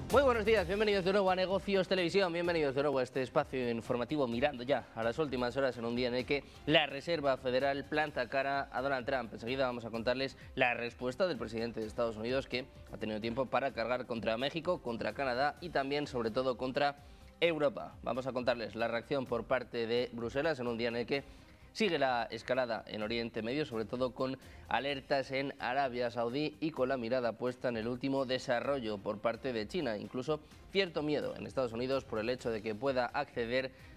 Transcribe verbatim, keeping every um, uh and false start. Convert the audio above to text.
Muy buenos días, bienvenidos de nuevo a Negocios Televisión, bienvenidos de nuevo a este espacio informativo mirando ya a las últimas horas en un día en el que la Reserva Federal planta cara a Donald Trump. Enseguida vamos a contarles la respuesta del presidente de Estados Unidos, que ha tenido tiempo para cargar contra México, contra Canadá y también sobre todo contra Europa. Vamos a contarles la reacción por parte de Bruselas en un día en el que sigue la escalada en Oriente Medio, sobre todo con alertas en Arabia Saudí y con la mirada puesta en el último desarrollo por parte de China. Incluso cierto miedo en Estados Unidos por el hecho de que pueda acceder